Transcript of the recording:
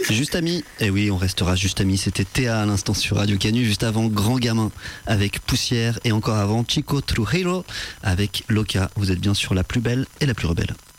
Juste Amis, et oui, on restera juste amis. C'était Théa à l'instant sur Radio Canu, juste avant Grand Gamin avec Poussière et encore avant Chico Trujillo avec Loca. Vous êtes bien sur la plus belle et la plus rebelle.